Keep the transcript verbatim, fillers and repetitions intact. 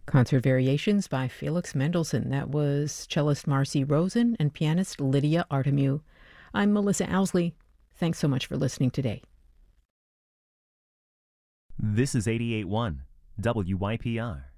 Concert Variations by Felix Mendelssohn. That was cellist Marcy Rosen and pianist Lydia Artemu. I'm Melissa Owsley. Thanks so much for listening today. This is eighty-eight point one W Y P R.